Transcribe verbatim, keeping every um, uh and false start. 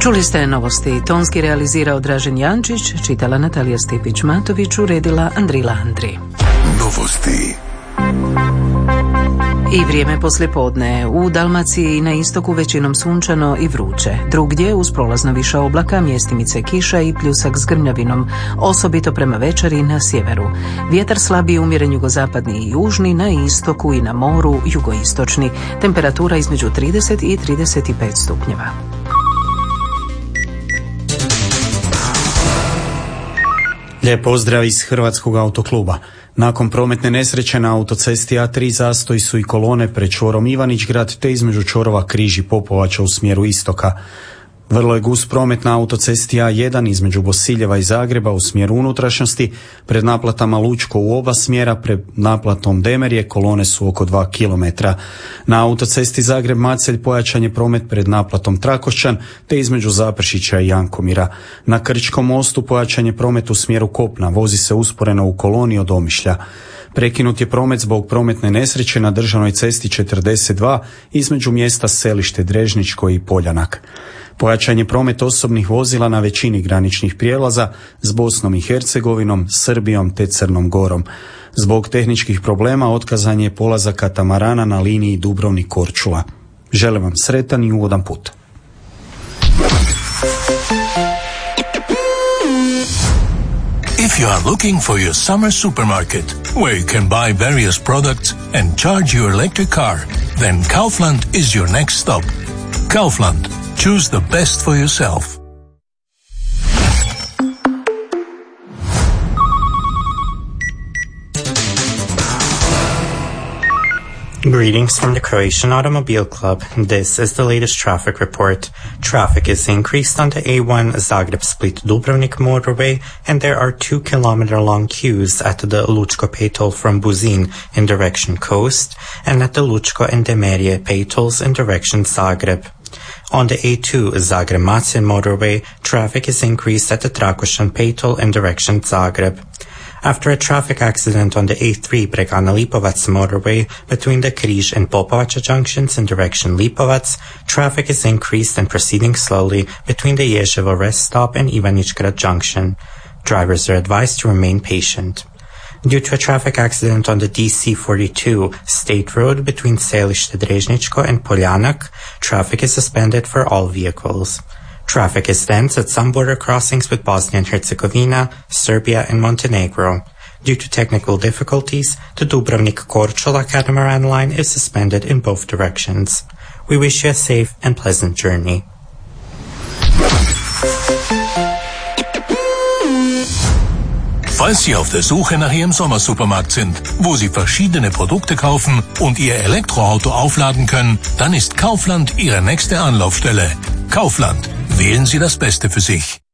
Čuli ste novosti. Tonski realizirao Dražen Jančić, čitala Natalija Stipić-Matović, uredila Andrila Andri. Novosti. I vrijeme poslijepodne. U Dalmaciji i na istoku većinom sunčano i vruće. Drugdje uz prolazno više oblaka, mjestimice kiša i pljusak s grmljavinom, osobito prema večeri na sjeveru. Vjetar slabiji umjeren jugozapadni i južni, na istoku i na moru jugoistočni. Temperatura između trideset i trideset pet stupnjeva. Lijep pozdrav iz Hrvatskog autokluba. Nakon prometne nesreće na autocesti A tri zastoji su i kolone pred čvorom Ivanić-grad te između čvorova Križ i Popovača u smjeru istoka. Vrlo je gust promet na autocesti A jedan između Bosiljeva i Zagreba u smjeru unutrašnjosti, pred naplatama Lučko u oba smjera, pred naplatom Demerje kolone su oko dva kilometra. Na autocesti Zagreb-Macelj pojačan je promet pred naplatom Trakošćan te između Zaprešića i Jankomira. Na Krčkom mostu pojačan je promet u smjeru kopna, vozi se usporeno u koloni od Omišlja. Prekinut je promet zbog prometne nesreće na državnoj cesti četrdeset dva između mjesta Selište Drežničko i Poljanak. Pojačan je promet osobnih vozila na većini graničnih prijelaza s Bosnom i Hercegovinom, Srbijom te Crnom Gorom. Zbog tehničkih problema otkazan je polazak katamarana na liniji Dubrovnik-Korčula. Želim vam sretan i ugodan put. If you are looking for your summer supermarket where you can buy various products and charge your electric car, then Kaufland is your next stop. Kaufland. Choose the best for yourself. Greetings from the Croatian Automobile Club. This is the latest traffic report. Traffic is increased on the A one Zagreb-Split-Dubrovnik motorway, and there are two kilometer long queues at the Lučko pay toll from Buzin in direction coast and at the Lučko and Demerje pay tolls in direction Zagreb. On the A two Zagreb-Macelj motorway, traffic is increased at the Trakošćan pay toll in direction Zagreb. After a traffic accident on the A three Bregana-Lipovac motorway between the Križ and Popovača junctions in direction Lipovac, traffic is increased and proceeding slowly between the Ježevo rest stop and Ivanić-grad junction. Drivers are advised to remain patient. Due to a traffic accident on the D C forty-two state road between Selište Drežničko and Poljanak, traffic is suspended for all vehicles. Traffic is dense at some border crossings with Bosnia and Herzegovina, Serbia and Montenegro. Due to technical difficulties, the Dubrovnik-Korčula catamaran line is suspended in both directions. We wish you a safe and pleasant journey. Falls Sie auf der Suche nach Ihrem Sommersupermarkt sind, wo Sie verschiedene Produkte kaufen und Ihr Elektroauto aufladen können, dann ist Kaufland Ihre nächste Anlaufstelle. Kaufland. Wählen Sie das Beste für sich.